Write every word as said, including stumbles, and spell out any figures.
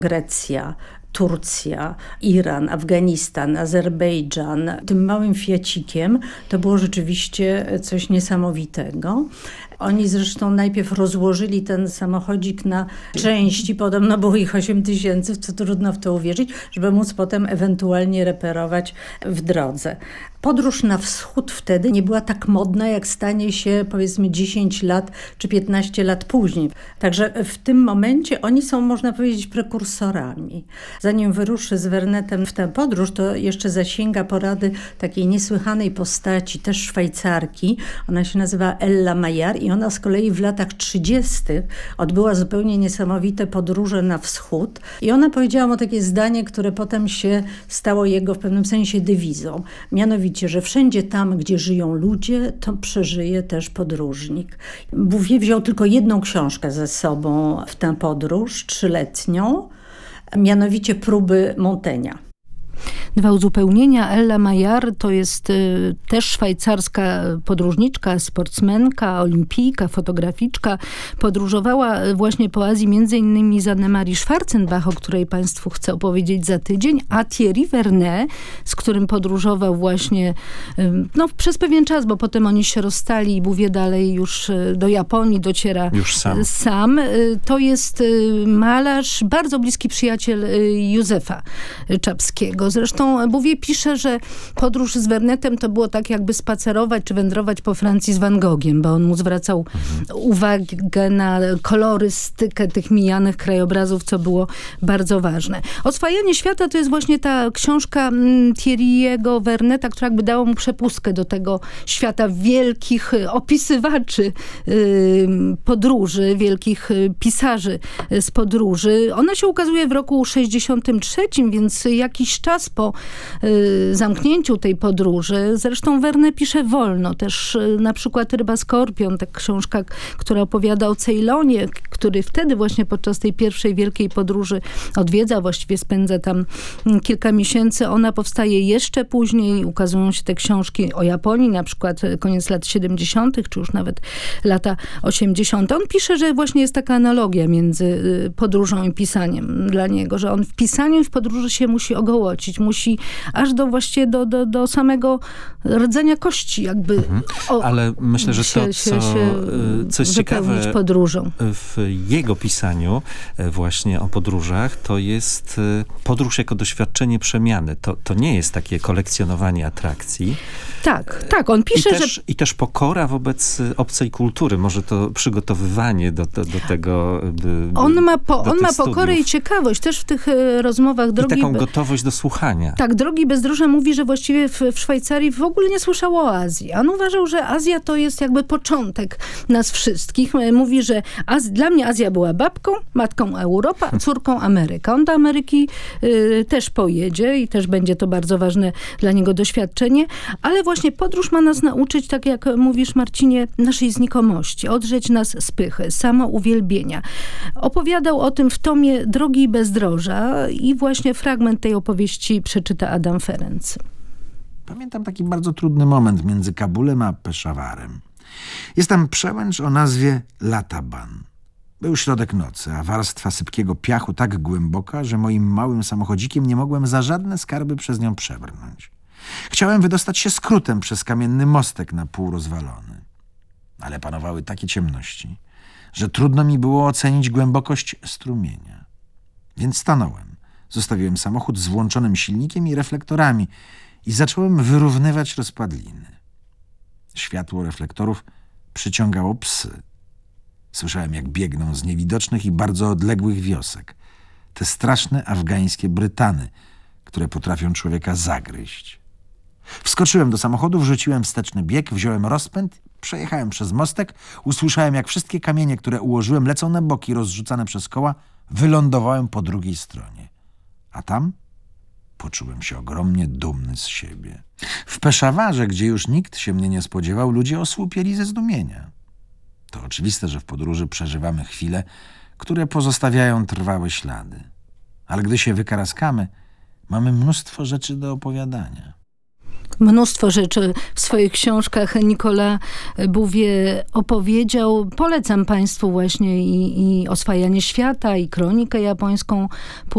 Grecja, Turcja, Iran, Afganistan, Azerbejdżan, tym małym fiacikiem, to było rzeczywiście coś niesamowitego. Oni zresztą najpierw rozłożyli ten samochodzik na części, podobno było ich osiem tysięcy, co trudno w to uwierzyć, żeby móc potem ewentualnie reperować w drodze. Podróż na wschód wtedy nie była tak modna, jak stanie się powiedzmy dziesięć lat czy piętnaście lat później. Także w tym momencie oni są, można powiedzieć, prekursorami. Zanim wyruszy z Vernetem w tę podróż, to jeszcze zasięga porady takiej niesłychanej postaci, też Szwajcarki. Ona się nazywa Ella Maillard i ona z kolei w latach trzydziestych odbyła zupełnie niesamowite podróże na wschód. I ona powiedziała mu takie zdanie, które potem się stało jego w pewnym sensie dewizą. Mianowicie, że wszędzie tam, gdzie żyją ludzie, to przeżyje też podróżnik. Bouvier wziął tylko jedną książkę ze sobą w tę podróż trzyletnią, mianowicie Próby Montaigne'a. Dwa uzupełnienia. Ella Maillard to jest y, też szwajcarska podróżniczka, sportsmenka, olimpijka, fotograficzka. Podróżowała właśnie po Azji między innymi z Annemarie Schwarzenbach, o której Państwu chcę opowiedzieć za tydzień, a Thierry Vernet, z którym podróżował właśnie y, no, przez pewien czas, bo potem oni się rozstali i Bouvier dalej już y, do Japonii dociera już sam. sam. Y, to jest y, malarz, bardzo bliski przyjaciel y, Józefa Czapskiego. Zresztą Bouvier pisze, że podróż z Vernetem to było tak jakby spacerować czy wędrować po Francji z Van Gogiem, bo on mu zwracał mhm. uwagę na kolorystykę tych mijanych krajobrazów, co było bardzo ważne. Oswajanie świata to jest właśnie ta książka Thierry'ego Verneta, która jakby dała mu przepustkę do tego świata wielkich opisywaczy podróży, wielkich pisarzy z podróży. Ona się ukazuje w roku sześćdziesiątym trzecim, więc jakiś czas po y, zamknięciu tej podróży. Zresztą Vernet pisze wolno. Też y, na przykład Ryba Skorpion, ta książka, która opowiada o Ceylonie, który wtedy właśnie podczas tej pierwszej wielkiej podróży odwiedza, właściwie spędza tam kilka miesięcy. Ona powstaje jeszcze później. Ukazują się te książki o Japonii, na przykład koniec lat siedemdziesiątych, czy już nawet lata osiemdziesiąte. On pisze, że właśnie jest taka analogia między podróżą i pisaniem dla niego, że on w pisaniu i w podróży się musi ogołocić, musi aż do właściwie do, do, do samego rdzenia kości jakby. Mhm. O, ale myślę, że to, się, co, się, się coś ciekawe podróżą. w jego pisaniu właśnie o podróżach, to jest podróż jako doświadczenie przemiany. To, to nie jest takie kolekcjonowanie atrakcji. Tak, tak. On pisze, I też, że... I też pokora wobec obcej kultury. Może to przygotowywanie do, do, do tego by, On ma, po, on ma studiów. pokorę i ciekawość. Też w tych e, rozmowach drogi... I taką gotowość do słuchania. Tak, Drogi Bezdroża mówi, że właściwie w, w Szwajcarii w ogóle nie słyszał o Azji. On uważał, że Azja to jest jakby początek nas wszystkich. Mówi, że Az- dla mnie Azja była babką, matką Europa, córką Ameryka. On do Ameryki y, też pojedzie i też będzie to bardzo ważne dla niego doświadczenie, ale właśnie podróż ma nas nauczyć, tak jak mówisz, Marcinie, naszej znikomości, odrzeć nas z pychy, samouwielbienia. Opowiadał o tym w tomie Drogi Bezdroża i właśnie fragment tej opowieści przeczyta Adam Ferenc. Pamiętam taki bardzo trudny moment między Kabulem a Peszawarem. Jest tam przełęcz o nazwie Lataban. Był środek nocy, a warstwa sypkiego piachu tak głęboka, że moim małym samochodzikiem nie mogłem za żadne skarby przez nią przebrnąć. Chciałem wydostać się skrótem przez kamienny mostek na pół rozwalony. Ale panowały takie ciemności, że trudno mi było ocenić głębokość strumienia. Więc stanąłem. Zostawiłem samochód z włączonym silnikiem i reflektorami i zacząłem wyrównywać rozpadliny. Światło reflektorów przyciągało psy. Słyszałem, jak biegną z niewidocznych i bardzo odległych wiosek. Te straszne afgańskie Brytany, które potrafią człowieka zagryźć. Wskoczyłem do samochodu, wrzuciłem wsteczny bieg, wziąłem rozpęd, przejechałem przez mostek, usłyszałem, jak wszystkie kamienie, które ułożyłem, lecą na boki rozrzucane przez koła, wylądowałem po drugiej stronie. A tam poczułem się ogromnie dumny z siebie. W Peszawarze, gdzie już nikt się mnie nie spodziewał, ludzie osłupieli ze zdumienia. To oczywiste, że w podróży przeżywamy chwile, które pozostawiają trwałe ślady. Ale gdy się wykaraskamy, mamy mnóstwo rzeczy do opowiadania. Mnóstwo rzeczy w swoich książkach Nicolas Bouvier opowiedział. Polecam Państwu właśnie i, i Oswajanie świata, i Kronikę japońską